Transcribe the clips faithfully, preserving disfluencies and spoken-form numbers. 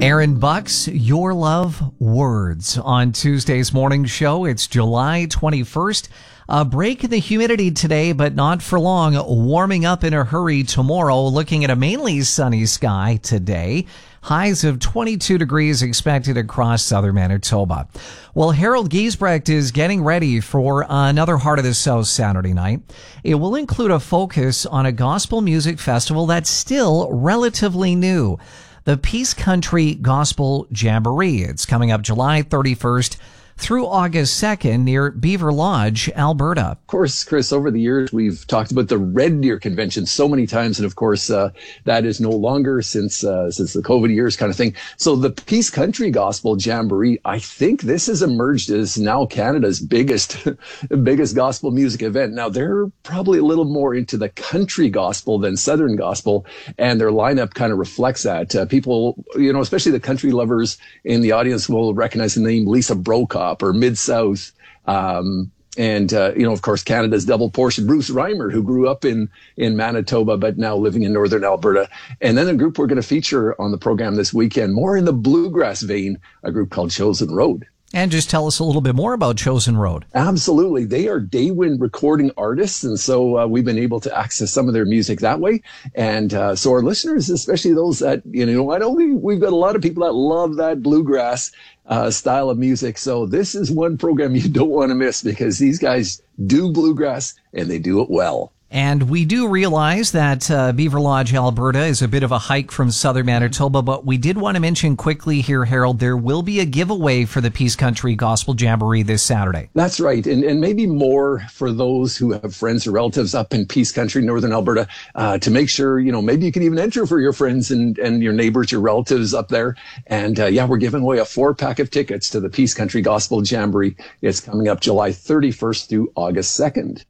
Aaron Bucks, Your Love Words. On Tuesday's morning show, it's July twenty-first. A break in the humidity today, but not for long. Warming up in a hurry tomorrow. Looking at a mainly sunny sky today. Highs of twenty-two degrees expected across southern Manitoba. Well, Harold Giesbrecht is getting ready for another Heart of the South Saturday night. It will include a focus on a gospel music festival that's still relatively new. The Peace Country Gospel Jamboree. It's coming up July thirty-first through August second near Beaver Lodge, Alberta. Of course, Chris, over the years, we've talked about the Red Deer Convention so many times. And of course, uh, that is no longer since uh, since the COVID years kind of thing. So the Peace Country Gospel Jamboree, I think this has emerged as now Canada's biggest, biggest gospel music event. Now, they're probably a little more into the country gospel than Southern gospel, and their lineup kind of reflects that. Uh, people, you know, especially the country lovers in the audience will recognize the name Lisa Brokaw or Mid-South. Um, and, uh, you know, of course, Canada's double portion, Bruce Reimer, who grew up in, in Manitoba, but now living in northern Alberta. And then a group we're going to feature on the program this weekend, more in the bluegrass vein, a group called Chosen Road. And just tell us a little bit more about Chosen Road. Absolutely. They are Daywin recording artists. And so uh, we've been able to access some of their music that way. And uh, so our listeners, especially those that, you know, I know we, we've got a lot of people that love that bluegrass uh, style of music. So this is one program you don't want to miss because these guys do bluegrass and they do it well. And we do realize that uh, Beaver Lodge, Alberta is a bit of a hike from southern Manitoba, but we did want to mention quickly here, Harold, there will be a giveaway for the Peace Country Gospel Jamboree this Saturday. That's right. And and maybe more for those who have friends or relatives up in Peace Country, northern Alberta, uh, to make sure, you know, maybe you can even enter for your friends and, and your neighbors, your relatives up there. And uh, yeah, we're giving away a four pack of tickets to the Peace Country Gospel Jamboree. It's coming up July thirty-first through August second.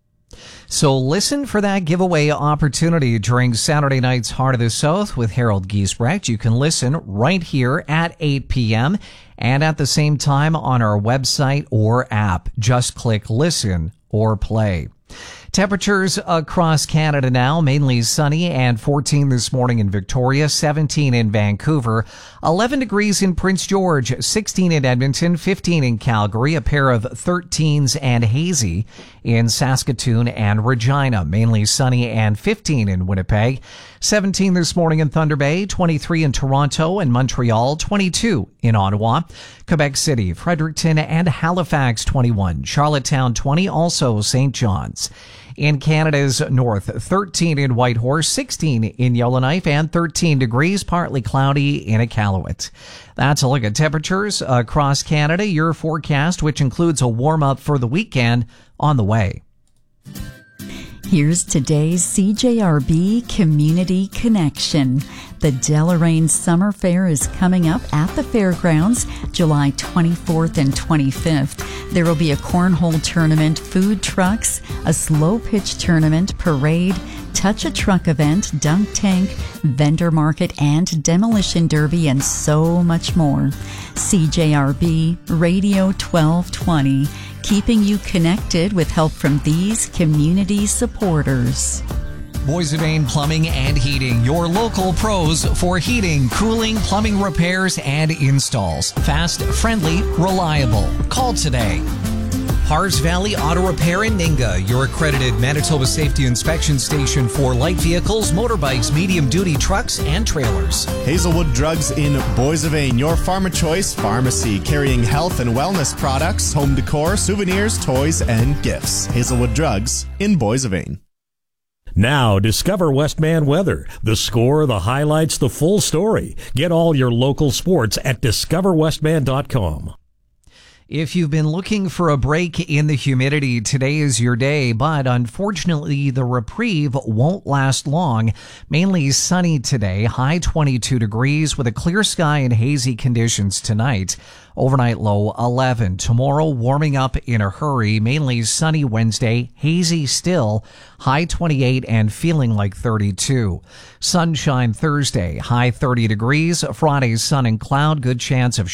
So listen for that giveaway opportunity during Saturday night's Heart of the South with Harold Giesbrecht. You can listen right here at eight p.m. and at the same time on our website or app. Just click listen or play. Temperatures across Canada now, mainly sunny and fourteen this morning in Victoria, seventeen in Vancouver, eleven degrees in Prince George, sixteen in Edmonton, fifteen in Calgary, a pair of thirteens and hazy in Saskatoon and Regina, mainly sunny and fifteen in Winnipeg, seventeen this morning in Thunder Bay, twenty-three in Toronto and Montreal, twenty-two in Ottawa, Quebec City, Fredericton and Halifax twenty-one, Charlottetown twenty, also Saint John's. In Canada's north, thirteen in Whitehorse, sixteen in Yellowknife, and thirteen degrees, partly cloudy in Iqaluit. That's a look at temperatures across Canada. Your forecast, which includes a warm-up for the weekend, on the way. Here's today's C J R B Community Connection. The Deloraine Summer Fair is coming up at the fairgrounds July twenty-fourth and twenty-fifth. There will be a cornhole tournament, food trucks, a slow pitch tournament, parade, touch a truck event, dunk tank, vendor market, and demolition derby, and so much more. C J R B Radio twelve twenty, keeping you connected with help from these community supporters. Boissevain Plumbing and Heating, your local pros for heating, cooling, plumbing repairs, and installs. Fast, friendly, reliable. Call today. Hars Valley Auto Repair in Ninga, your accredited Manitoba Safety Inspection Station for light vehicles, motorbikes, medium-duty trucks, and trailers. Hazelwood Drugs in Boissevain, your farm of choice pharmacy, carrying health and wellness products, home decor, souvenirs, toys, and gifts. Hazelwood Drugs in Boissevain. Now, discover Westman Weather. The score, the highlights, the full story. Get all your local sports at discover westman dot com. If you've been looking for a break in the humidity, today is your day, but unfortunately the reprieve won't last long. Mainly sunny today, high twenty-two degrees with a clear sky and hazy conditions tonight. Overnight low eleven. Tomorrow warming up in a hurry, mainly sunny Wednesday, hazy still, high twenty-eight and feeling like thirty-two. Sunshine Thursday, high thirty degrees. Friday sun and cloud, good chance of